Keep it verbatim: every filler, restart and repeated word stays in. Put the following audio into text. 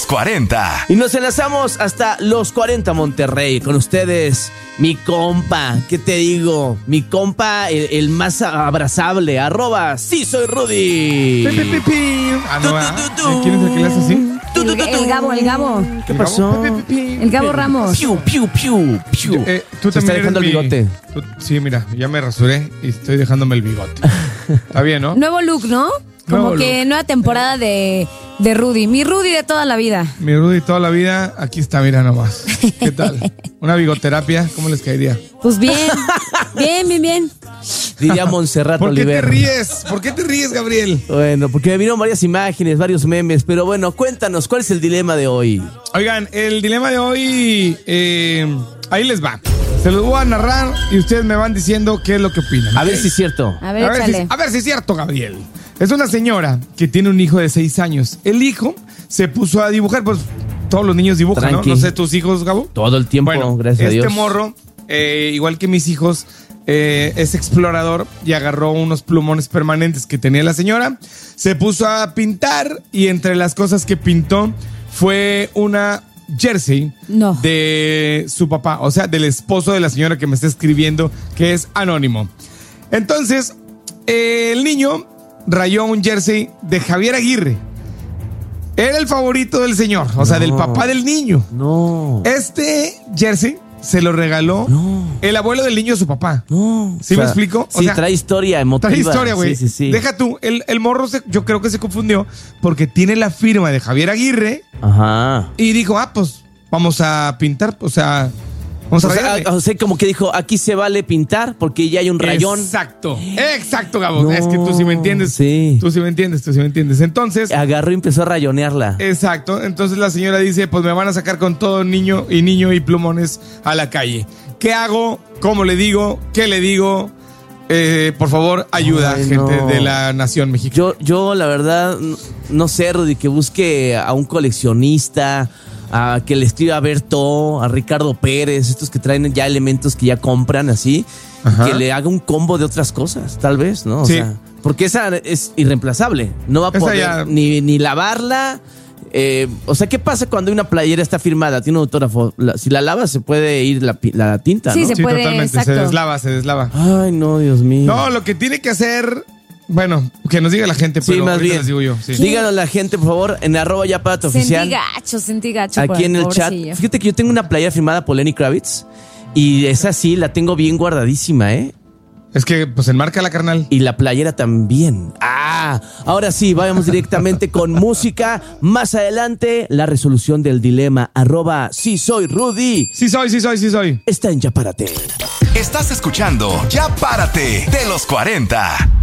los cuarenta. Y nos enlazamos hasta los cuarenta Monterrey. Con ustedes, mi compa, ¿qué te digo? Mi compa, el, el más abrazable. Arroba, sí soy Rudy. Pi, pi, pi, pi. Ah, no, ¿ah? ¿Quién es el que le hace así? El, el Gabo, el Gabo. ¿Qué pasó? El Gabo Ramos. Piu, piu, piu, piu. Eh, tú Se está también dejando el eres mi- bigote. tú- sí, mira, ya me rasuré y estoy dejándome el bigote. Está bien, ¿no? Nuevo look, ¿no? Como Nuevo que look. nueva temporada de, de Rudy. Mi Rudy de toda la vida. Mi Rudy toda la vida, aquí está, mira nomás. ¿Qué tal? Una bigoterapia, ¿cómo les caería? Pues bien, bien, bien, bien. Diría Montserrat ¿Por qué te Oliver. ríes? ¿Por qué te ríes, Gabriel? Bueno, porque me vieron varias imágenes, varios memes. Pero bueno, cuéntanos, ¿cuál es el dilema de hoy? Oigan, el dilema de hoy, eh, ahí les va. Se los voy a narrar y ustedes me van diciendo qué es lo que opinan. A ver ¿ok? si es cierto. A ver, A ver, échale. si, a ver si es cierto, Gabriel. Es una señora que tiene un hijo de seis años. El hijo se puso a dibujar, pues todos los niños dibujan, Tranqui. ¿no? No sé, tus hijos, Gabo. Todo el tiempo, Bueno, gracias a este Dios. morro, eh, igual que mis hijos, eh, es explorador y agarró unos plumones permanentes que tenía la señora. Se puso a pintar y entre las cosas que pintó fue una jersey No. de su papá, o sea, del esposo de la señora que me está escribiendo, que es anónimo. Entonces, eh, el niño rayó un jersey de Javier Aguirre. Era el favorito del señor, o sea, No. del papá del niño. No. Este jersey se lo regaló No. el abuelo del niño a su papá. No. ¿Sí me explico? O Sí, sea, trae historia emotiva. Trae historia, güey. Sí, sí, sí. Deja tú, el, el morro se- yo creo que se confundió porque tiene la firma de Javier Aguirre Ajá. y dijo, ah, pues vamos a pintar, o sea, vamos a O sea, rayarle. o sea, como que dijo, aquí se vale pintar porque ya hay un rayón. Exacto, exacto, Gabo. No, es que tú sí me entiendes. sí. Tú sí me entiendes, tú sí me entiendes. Entonces, Agarró y empezó a rayonearla. exacto. Entonces la señora dice, pues me van a sacar con todo niño y niño y plumones a la calle. ¿Qué hago? ¿Cómo le digo? ¿Qué le digo? Eh, por favor, ayuda, Ay, gente no. de la nación mexicana. Yo, yo, la verdad, n- no sé, Rudy, que busque a un coleccionista, a que le escriba a Berto, a Ricardo Pérez, estos que traen ya elementos que ya compran así, Ajá. que le haga un combo de otras cosas, tal vez, ¿no? O Sí. sea, porque esa es irreemplazable. No va a Esa poder ya- ni, ni lavarla. Eh, o sea, ¿qué pasa cuando una playera está firmada? Tiene un autógrafo. La- si la lavas, se puede ir la, pi- la tinta, Sí, ¿no? se Sí, puede, totalmente. exacto. Se deslava, se deslava. Ay, no, Dios mío. No, lo que tiene que hacer, bueno, que nos diga la gente, Sí, pero más ahorita bien. les digo yo. Sí. Díganos la gente, por favor, en arroba ya para tu Sentí oficial. gacho, sentí gacho. por Aquí en el chat. pobrecillo. Fíjate que yo tengo una playera firmada por Lenny Kravitz y esa sí la tengo bien guardadísima, ¿eh? Es que, pues, enmarca la carnal. Y la playera también. Ah, ahora sí, vayamos directamente con música. Más adelante, la resolución del dilema. Arroba sí soy Rudy. Sí soy, sí soy, sí soy. Está en Ya Párate. Estás escuchando Ya Párate de los cuarenta.